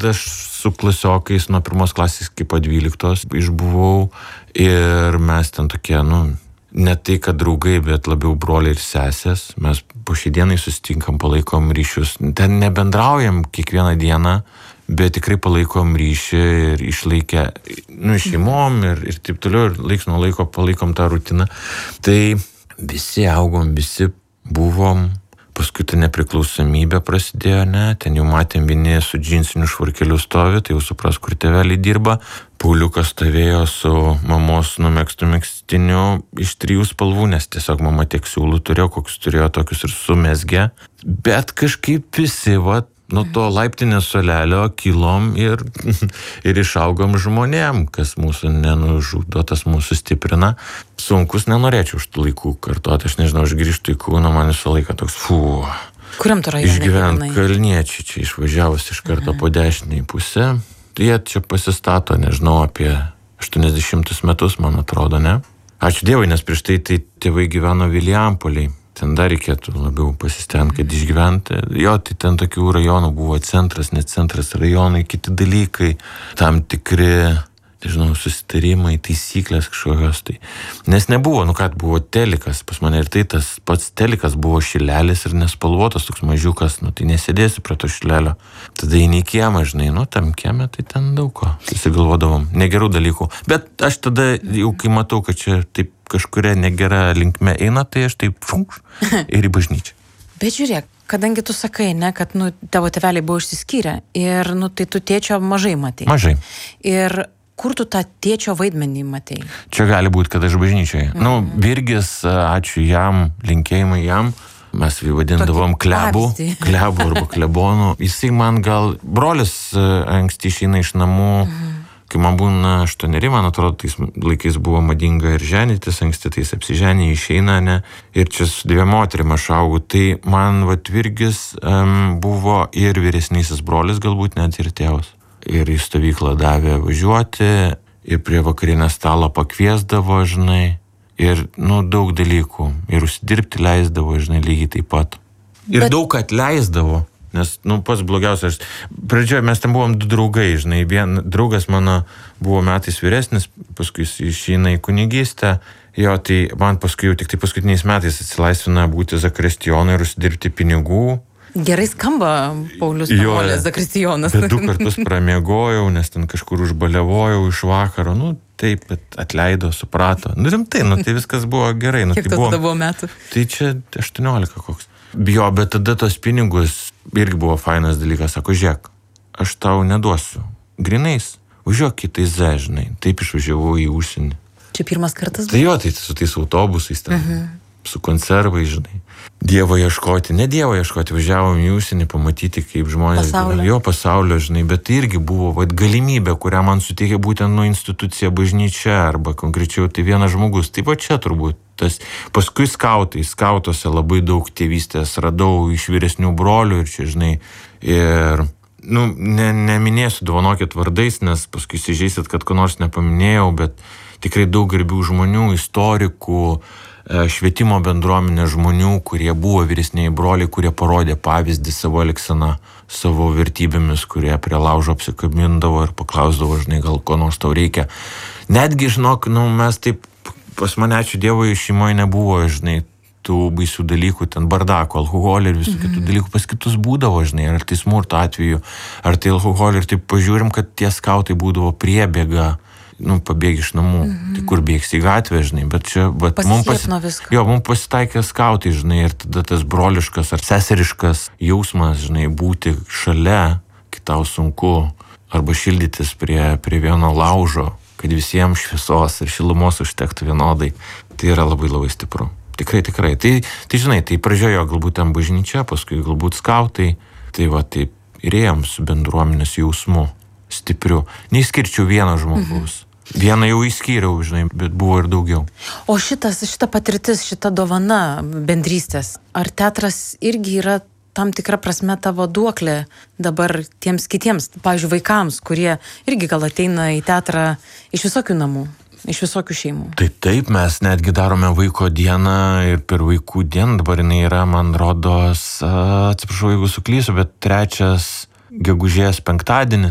kad aš su klasiokais nuo 1 klasės iki po 12 išbuvau ir mes ten tokie, ne tai, kad draugai, bet labiau broliai ir sesės. Mes po šiai dienai susitinkam, palaikom ryšius. Ten nebendraujam kiekvieną dieną, bet tikrai palaikom ryšį ir išlaikę, šeimom ir taip toliau, ir laiks nuo laiko palaikom tą rutiną. Tai visi augom, visi buvom. Paskui ta nepriklausomybė prasidėjo, ten jau matėm vieni su džinsiniu švarkeliu stovi, tai jau supras, kur tėveliai dirba. Pauliukas stovėjo su mamos numegztu megztiniu iš 3 spalvų, nes tiesiog mama tiek siūlų turėjo, kokius turėjo tokius ir sumezgė. Bet kažkaip visi, nuo to laiptinės suolelio kilom ir išaugom žmonėm, kas mūsų nenužudo, tas mūsų stiprina. Sunkus nenorėčiau už tų laikų kartuoti, aš nežinau, aš grįžtu į Kauną, man visą laiką toks, Kuriam tu rajone išgyvent Kalniečiai, čia išvažiavus iš karto po dešinį pusę. Jie čia pasistato, nežinau, apie 80 metus, man atrodo, ne? Ačiū Dievui, nes prieš tai tėvai gyveno Vilijampoliai. Ten dar reikėtų labiau pasistengti, kad išgyventi. Jo, tai ten tokių rajonų buvo centras, net centras rajonai, kiti dalykai, tam tikri, nežinau, susitarimai, taisyklės kažkokios tai. Nes nebuvo, buvo telikas pas mane ir tai tas pats telikas buvo šilelis ir nespalvotas, toks mažiukas, tai nesėdėsi prie to šilelio. Tada eini į kiemą, tam kieme, tai ten daug ko susigalvodavom, negerų dalykų. Bet aš tada jau kai matau, kad čia taip kažkuria negera linkme eina, tai aš taip ir į bažnyčią. Bet žiūrėk, kadangi tu sakai, kad tavo tėveliai buvo išsiskyrę ir tai tu tėčio mažai matei. Mažai. Ir kur tu tą tėčio vaidmenį matei? Čia gali būti, kad aš bažnyčioje. Virgis, ačiū jam, linkėjimai jam. Mes jį vadindavom klebu arba klebonu. Jisai man gal, brolis anksti išeina iš namų, kai man būna 8, man atrodo, tais laikais buvo madinga ir ženytis, anksti tais apsiženė, išeina, ir čia su 2 moterim aš augau. Tai man, Virgis buvo ir vyresnysis brolis, galbūt net ir tėvas. Ir į stovyklą davė važiuoti, ir prie vakarinės stalo pakviesdavo, ir, daug dalykų. Ir užsidirbti leisdavo, lygiai taip pat. Ir daug atleisdavo. Nes, pats blogiausias, pradžioje mes ten buvom 2 draugai, vien draugas mano buvo metais vyresnis, paskui jis išeina į kunigystę, tai man paskui jau tik tai paskutiniais metais atsilaisvina būti zakristijonu ir užsidirbti pinigų. Gerai skamba Paulius Tamolės zakristijonas. Bet 2 kartus pramiegojau, nes ten kažkur užbaliavojau iš vakaro, taip, bet atleido, suprato. Rimtai, tai viskas buvo gerai. Kiek tai tada buvo metų? Tai čia 18 koks. Bet tada tos pinigus irgi buvo fainas dalykas. Sako, žiūrėk, aš tau neduosiu. Grinais, važiuok į Taizę, taip išvažiavau į užsienį. Čia pirmas kartas buvo? Tai jo, tai su tais autobusais ten, su konservai, Dievo ieškoti, ne Dievo ieškoti, važiavom į užsienį pamatyti, kaip žmonės pasaulio, bet tai irgi buvo galimybė, kurią man suteikė būtent institucija bažnyčia, arba konkrečiau tai vienas žmogus. Taip čia turbūt. Paskui skautuose labai daug tėvystės radau iš vyresnių brolių ir čia, ir, neminėsiu, dovanokit vardais, nes paskui įsižeisit, kad ko nors nepaminėjau, bet tikrai daug garbių žmonių, istorikų, švietimo bendruomenė žmonių, kurie buvo vyresniai broliai, kurie parodė pavyzdį savo elgseną, savo vertybėmis, kurie prie laužo apsikabindavo ir paklausdavo, gal ko nors tau reikia. Netgi, mes taip, pas mane, ačiū Dievui, šeimoje nebuvo, tų baisių dalykų, ten bardako, alkoholį ir visų kitų dalykų, pas kitus būdavo, ar tai smurto atveju, ar tai alkoholį, ir taip pažiūrim, kad tie skautai būdavo priebėga, pabėgi iš namų, tai kur bėgsi į gatvę, bet čia, mums pasitaikė skautai, ir tada tas broliškas ar seseriškas jausmas, būti šalia, kai tau sunku, arba šildytis prie vieno laužo, kad visiems šviesos ir šilumos užtektų vienodai, tai yra labai labai stipru. Tikrai. Tai pradžiojo galbūt ten bažnyčia, paskui galbūt skautai, tai ir ėjom su bendruomenės jausmu stipriu. Neįskirčiau vieno žmogaus. Vieną jau įskyriau, bet buvo ir daugiau. O šita patirtis, šita dovana bendrystės, ar teatras irgi yra tam tikra prasme tavo duoklė dabar tiems kitiems, pavyzdžiui, vaikams, kurie irgi gal ateina į teatrą iš visokių namų, iš visokių šeimų? Taip, mes netgi darome vaiko dieną ir per vaikų dieną, dabar jinai yra, man rodos, atsiprašau, jeigu suklysiu, bet 3 gegužės penktadienis.